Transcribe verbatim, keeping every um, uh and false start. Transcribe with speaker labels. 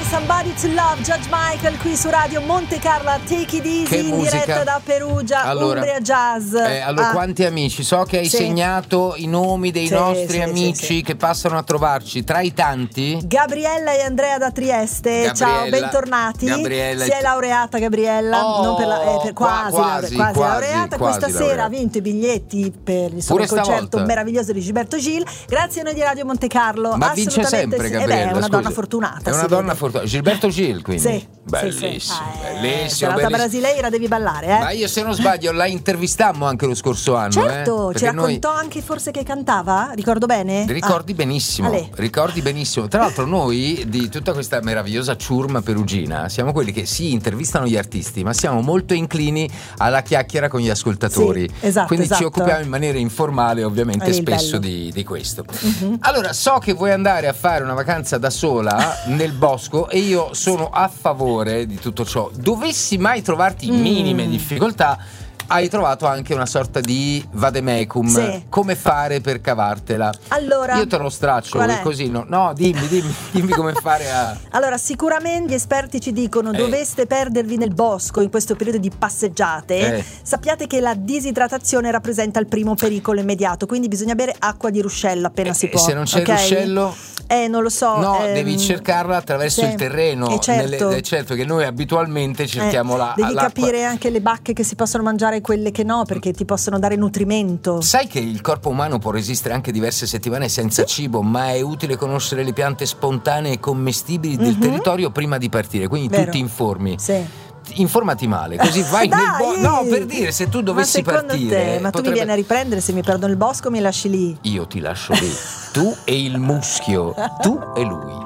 Speaker 1: Somebody to Love, George Michael qui su Radio Monte Carlo, Take It Easy,
Speaker 2: che
Speaker 1: in
Speaker 2: musica.
Speaker 1: diretta da Perugia,
Speaker 2: allora,
Speaker 1: Umbria Jazz.
Speaker 2: Eh, allora,
Speaker 1: ah.
Speaker 2: quanti amici? So che hai
Speaker 1: sì.
Speaker 2: segnato i nomi dei
Speaker 1: sì,
Speaker 2: nostri
Speaker 1: sì,
Speaker 2: amici
Speaker 1: sì, sì.
Speaker 2: che passano a trovarci. Tra i tanti,
Speaker 1: Gabriella e Andrea da Trieste.
Speaker 2: Gabriella,
Speaker 1: ciao, bentornati.
Speaker 2: Gabriella.
Speaker 1: Si è laureata Gabriella,
Speaker 2: Oh,
Speaker 1: non per la, eh, per quasi,
Speaker 2: quasi,
Speaker 1: laure, quasi,
Speaker 2: quasi
Speaker 1: laureata.
Speaker 2: quasi
Speaker 1: Questa
Speaker 2: laureata.
Speaker 1: sera ha vinto i biglietti per il suo
Speaker 2: Pure
Speaker 1: concerto
Speaker 2: stavolta.
Speaker 1: meraviglioso di Gilberto Gil. Grazie a noi di Radio Monte Carlo.
Speaker 2: Ma vince sempre
Speaker 1: sì.
Speaker 2: Gabriella.
Speaker 1: Ed è una
Speaker 2: scusi.
Speaker 1: donna fortunata.
Speaker 2: È una
Speaker 1: si
Speaker 2: donna
Speaker 1: vede.
Speaker 2: fortunata. Gilberto Gil, quindi.
Speaker 1: Sì.
Speaker 2: Bellissimo,
Speaker 1: sì, sì. Ah, eh,
Speaker 2: bellissimo.
Speaker 1: serata
Speaker 2: bellissimo.
Speaker 1: brasileira, devi ballare, eh?
Speaker 2: Ma io, se non sbaglio, la intervistammo anche lo scorso anno.
Speaker 1: Certo,
Speaker 2: eh?
Speaker 1: ci
Speaker 2: Perché
Speaker 1: raccontò
Speaker 2: noi...
Speaker 1: anche forse che cantava, ricordo bene?
Speaker 2: Ricordi
Speaker 1: ah.
Speaker 2: benissimo,
Speaker 1: Ale.
Speaker 2: ricordi benissimo. Tra l'altro noi di tutta questa meravigliosa ciurma perugina siamo quelli che sì, intervistano gli artisti, ma siamo molto inclini alla chiacchiera con gli ascoltatori.
Speaker 1: Sì, esatto,
Speaker 2: Quindi
Speaker 1: esatto.
Speaker 2: ci occupiamo in maniera informale ovviamente
Speaker 1: È il
Speaker 2: spesso
Speaker 1: bello.
Speaker 2: di, di questo.
Speaker 1: Uh-huh.
Speaker 2: Allora, so che vuoi andare a fare una vacanza da sola nel bosco e io sono a favore di tutto ciò. Dovessi mai trovarti in minime
Speaker 1: Mm.
Speaker 2: difficoltà, hai trovato anche una sorta di vademecum.
Speaker 1: Sì.
Speaker 2: Come fare per cavartela?
Speaker 1: Allora,
Speaker 2: Io te lo straccio
Speaker 1: qual è?
Speaker 2: così, no? No, dimmi, dimmi, dimmi come fare a.
Speaker 1: Allora, sicuramente gli esperti ci dicono:
Speaker 2: Eh.
Speaker 1: doveste perdervi nel bosco in questo periodo di passeggiate,
Speaker 2: Eh.
Speaker 1: sappiate che la disidratazione rappresenta il primo pericolo immediato, quindi bisogna bere acqua di ruscello appena
Speaker 2: Eh,
Speaker 1: si
Speaker 2: e
Speaker 1: può.
Speaker 2: se non c'è
Speaker 1: ok?
Speaker 2: il ruscello?
Speaker 1: Eh, non lo so.
Speaker 2: No,
Speaker 1: ehm,
Speaker 2: devi cercarla attraverso
Speaker 1: sì.
Speaker 2: il terreno.
Speaker 1: Eh, certo.
Speaker 2: Nelle- eh, certo che noi abitualmente cerchiamo
Speaker 1: Eh,
Speaker 2: la.
Speaker 1: Devi
Speaker 2: l'acqua.
Speaker 1: capire anche le bacche che si possono mangiare e quelle che no, perché ti possono dare nutrimento.
Speaker 2: Sai che il corpo umano può resistere anche diverse settimane senza
Speaker 1: Sì.
Speaker 2: cibo, ma è utile conoscere le piante spontanee e commestibili del
Speaker 1: Mhm.
Speaker 2: territorio prima di partire, quindi
Speaker 1: Vero.
Speaker 2: tu ti informi.
Speaker 1: Sì.
Speaker 2: Informati male, così vai nel
Speaker 1: Dai!
Speaker 2: bosco. No, per dire, se tu dovessi
Speaker 1: ma secondo
Speaker 2: partire.
Speaker 1: te, ma tu mi
Speaker 2: potrebbe-
Speaker 1: vieni a riprendere se mi perdo nel bosco, mi lasci lì?
Speaker 2: Io ti lascio lì, tu e il muschio, tu e lui.